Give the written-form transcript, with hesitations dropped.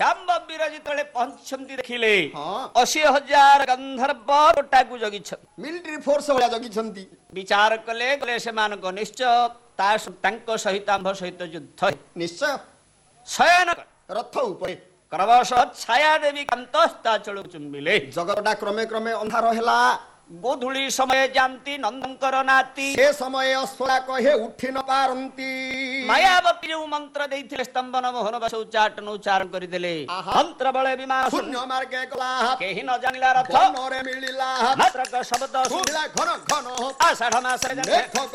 ଶ୍ୟାମବୀର ଯେତେବେଳେ ପହଞ୍ଚିଛନ୍ତି ଦେଖିଲେ ହଁ 80,000 ଗନ୍ଧର୍ବ ଗୋଟାକୁ ଜଗିଛନ୍ତି। ମିଲିଟାରୀ ଫୋର୍ସ ଭଳିଆ ଜଗିଛନ୍ତି। ବିଚାର କଲେ ସେମାନଙ୍କ ନିଶ୍ଚୟ ତାଙ୍କ ସହିତ ଆମ୍ଭ ସହିତ ଯୁଦ୍ଧ ନିଶ୍ଚୟ ଶୟନ ରଥ ଉପରେ କ୍ରମଶଃ ଛାୟା ଦେବୀ କାନ୍ତସ୍ତା ଚଳୁ ଚୁମ୍ବିଲେ। ଜଗତଟା କ୍ରମେ କ୍ରମେ ଅନ୍ଧାର ହେଲା। ଗୋଧୂଳି ସମୟ ଯାଆନ୍ତି ନନ୍ଦଙ୍କର ନାତି। ସେ ସମୟ ଅଶ୍ୱଳା କହେ ଉଠି ନ ପାରନ୍ତି। ମାୟାବତୀ ଯେଉଁ ମନ୍ତ୍ର ଦେଇଥିଲେ ସ୍ତମ୍ଭନ ମୋହନ ବାସ ଉଚ୍ଚାଟନ ଉଚ୍ଚାରଣ କରିଦେଲେ। ମନ୍ତ୍ର ବଳେ ବିମାନ ଶୂନ୍ୟ ମାର୍ଗେ ଗଲା। କେହି ନ ଜାଣିଲା ରଥ ମିଳିଲା ମାତ୍ର ଶବ୍ଦ ଶୁଭିଲା ଘନ ଘନ ଆଷାଢ ମାସରେ